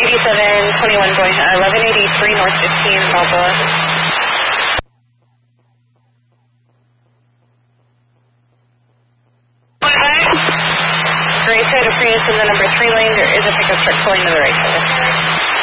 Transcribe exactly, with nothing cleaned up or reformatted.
eighty-seven twenty-one going to eleven eighty-three North fifteen, Balboa. Right side of Prius in the number three lane, there is a pickup truck pulling to the right side.